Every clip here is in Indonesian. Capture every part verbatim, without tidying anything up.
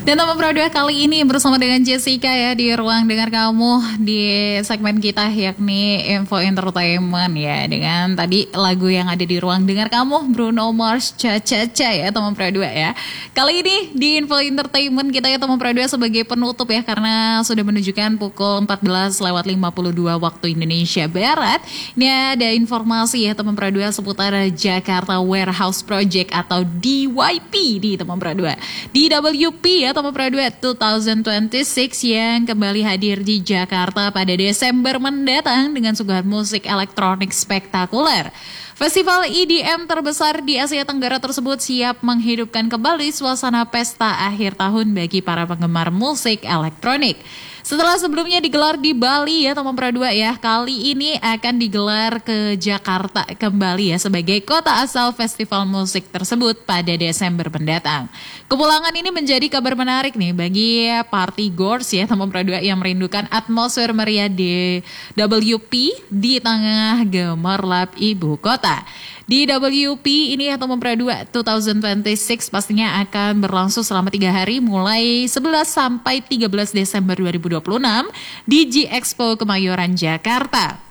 Dan teman Pro dua kali ini bersama dengan Jessica ya di ruang dengar kamu di segmen kita yakni Info Entertainment ya, dengan tadi lagu yang ada di ruang dengar kamu Bruno Mars Cha Cha Cha ya teman Pro dua ya. Kali ini di Info Entertainment kita ya teman Pro dua sebagai penutup ya, karena sudah menunjukkan pukul empat belas lewat lima puluh dua waktu Indonesia Barat. Ini ada informasi ya teman Pro dua seputar Jakarta Warehouse Project atau D Y P di teman Pro dua. D W P ya teman Pro dua dua ribu dua puluh enam yang kembali hadir di Jakarta pada Desember mendatang dengan suguhan musik elektronik spektakuler. Festival E D M terbesar di Asia Tenggara tersebut siap menghidupkan kembali suasana pesta akhir tahun bagi para penggemar musik elektronik. Setelah sebelumnya digelar di Bali ya teman Pro dua ya, kali ini akan digelar ke Jakarta kembali ya sebagai kota asal festival musik tersebut pada Desember mendatang. Kepulangan ini menjadi kabar menarik nih bagi party goers ya teman Pro dua yang merindukan atmosfer meriah di W P di tengah gemerlap ibu kota. Di W P ini ya teman Pro dua dua ribu dua puluh enam pastinya akan berlangsung selama tiga hari mulai sebelas sampai tiga belas Desember dua ribu dua puluh enam di G Expo Kemayoran, Jakarta.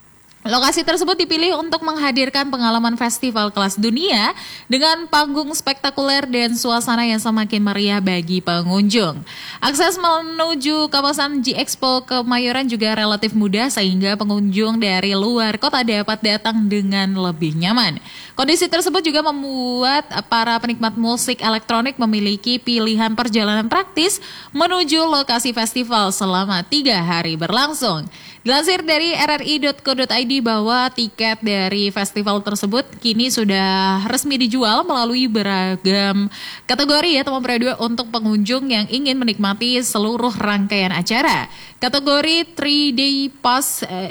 Lokasi tersebut dipilih untuk menghadirkan pengalaman festival kelas dunia dengan panggung spektakuler dan suasana yang semakin meriah bagi pengunjung. Akses menuju kawasan G Expo Kemayoran juga relatif mudah sehingga pengunjung dari luar kota dapat datang dengan lebih nyaman. Kondisi tersebut juga membuat para penikmat musik elektronik memiliki pilihan perjalanan praktis menuju lokasi festival selama tiga hari berlangsung. Dilansir dari r r i dot co dot i d bahwa tiket dari festival tersebut kini sudah resmi dijual melalui beragam kategori ya teman Pro dua untuk pengunjung yang ingin menikmati seluruh rangkaian acara. Kategori three day pass eh,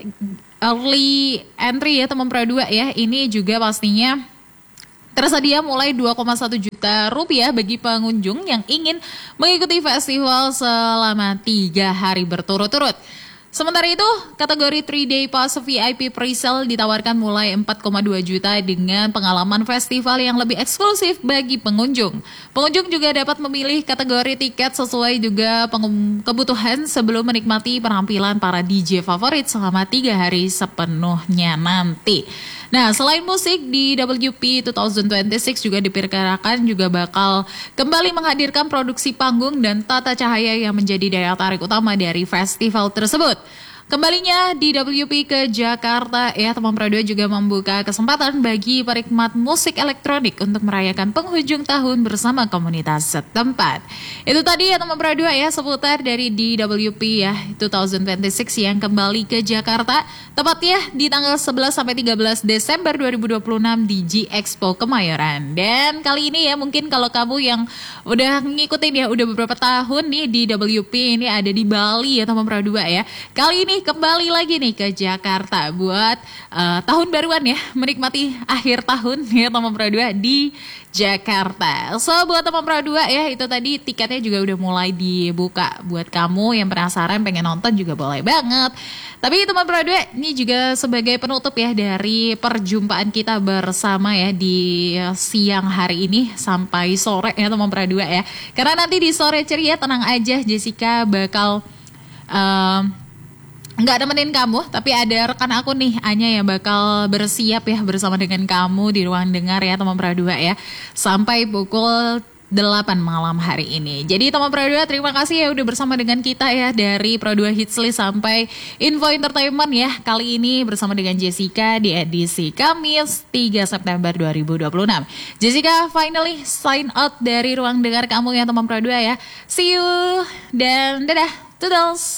early entry ya teman Pro dua ya, ini juga pastinya tersedia mulai dua koma satu juta rupiah bagi pengunjung yang ingin mengikuti festival selama tiga hari berturut-turut. Sementara itu, kategori three day pass V I P pre-sale ditawarkan mulai empat koma dua juta dengan pengalaman festival yang lebih eksklusif bagi pengunjung. Pengunjung juga dapat memilih kategori tiket sesuai juga kebutuhan sebelum menikmati penampilan para D J favorit selama tiga hari sepenuhnya nanti. Nah, selain musik, di W P dua ribu dua puluh enam juga diperkirakan juga bakal kembali menghadirkan produksi panggung dan tata cahaya yang menjadi daya tarik utama dari festival tersebut. Kembalinya di W P ke Jakarta ya teman Pro dua juga membuka kesempatan bagi penikmat musik elektronik untuk merayakan penghujung tahun bersama komunitas setempat. Itu tadi ya teman Pro dua ya seputar dari D W P ya dua ribu dua puluh enam yang kembali ke Jakarta tepatnya di tanggal sebelas sampai tiga belas Desember dua ribu dua puluh enam di G Expo Kemayoran. Dan kali ini ya mungkin kalau kamu yang udah ngikutin ya udah beberapa tahun nih di W P ini ada di Bali ya teman Pro dua ya. Kali ini kembali lagi nih ke Jakarta buat uh, tahun baruan ya, menikmati akhir tahun ya teman Pro dua di Jakarta. So buat teman Pro dua ya itu tadi tiketnya juga udah mulai dibuka buat kamu yang penasaran pengen nonton juga boleh banget. Tapi teman Pro dua ini juga sebagai penutup ya dari perjumpaan kita bersama ya di siang hari ini sampai sore ya teman Pro dua ya. Karena nanti di sore ceria tenang aja Jessica bakal um, nggak nemenin kamu, tapi ada rekan aku nih Anya yang bakal bersiap ya bersama dengan kamu di ruang dengar ya teman Pro dua ya sampai pukul delapan malam hari ini. Jadi teman Pro dua terima kasih ya udah bersama dengan kita ya dari Pro dua Hitslist sampai Info Entertainment ya kali ini bersama dengan Jessica di edisi Kamis tiga September dua ribu dua puluh enam. Jessica finally sign out dari ruang dengar kamu ya teman Pro dua ya. See you dan dadah. Toodles.